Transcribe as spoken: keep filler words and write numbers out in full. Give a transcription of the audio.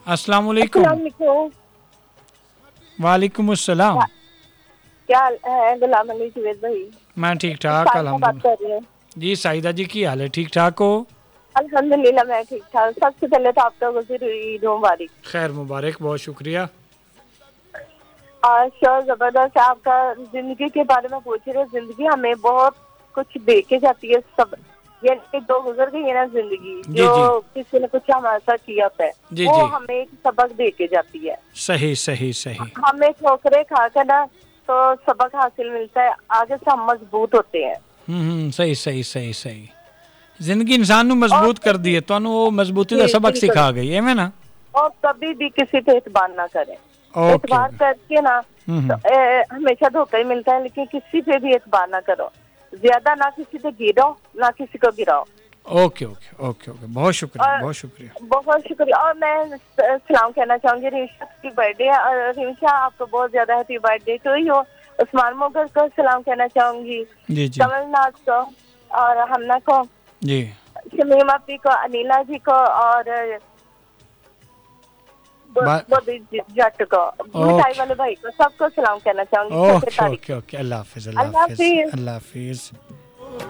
अस्सलाम वालेकुम। वालेकुम अस्सलाम। क्या हाल है गुलाम अली जुवेद भाई? मैं ठीक ठाक अल्हम्दुलिल्लाह। जी साहिदा जी की हाल है, ठीक ठाक हो? अल्हम्दुलिल्लाह मैं ठीक ठाक। सबसे पहले तो आपको गुज़र ईद मुबारक। खैर मुबारक, बहुत शुक्रिया। और शो जबरदस्त, आपका जिंदगी के बारे में पूछ रहे। जिंदगी हमें बहुत कुछ दे के जाती है। सब ये दो गुजर गई है ना जिंदगी, जो जी किसी ने कुछ हमारे साथ किया है जी वो जी हमें एक सबक दे के जाती है। सही सही सही। हमें ठोकरे खाकर ना तो सबक हासिल मिलता है, आगे से हम मजबूत होते हैं। हम्म सही सही सही सही। जिंदगी इंसान ਨੂੰ और मजबूत कर दी है, ਤੁਹਾਨੂੰ ਉਹ ਮਜ਼ਬੂਤੀ ਦਾ सबक सिखा गई है, ना? और कभी भी किसी पे एतबार ना करें। ओके एतबार ओके। करके ना तो ए, हमेशा धोखा ही मिलता है, लेकिन किसी पे भी एतबार ना करो। ज्यादा ना किसी पे गिरो, ना किसी को गिराओ। ओके ओके ओके ओके, बहुत शुक्रिया बहुत शुक्रिया। बहुत शुक्रिया। और मैं सलाम कहना चाहूंगी रिंशा की बर्थडे। रिंशा आपको बहुत ज्यादा happy birthday to you. Usman Mogar को सलाम कहना चाहूंगी, कमलनाथ को और हमना को जी, शमीम अपी को, अनिला जी को और जट को, मिठाई वाले भाई को, सबको सलाम कहना चाहूंगी। ओके ओके ओके, अल्लाह हाफिज अल्लाह हाफिज अल्लाह हाफिज।